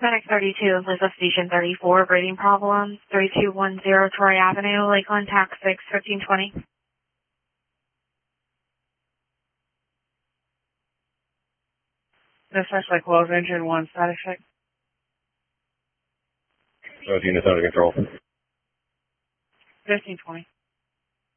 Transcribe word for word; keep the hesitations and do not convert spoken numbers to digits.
Medic thirty-two, Liza Station thirty-four, breathing problems, thirty-two ten Troy Avenue, Lakeland, tax six fifteen twenty. The suspect was injured, one static check. Those units under control. fifteen twenty.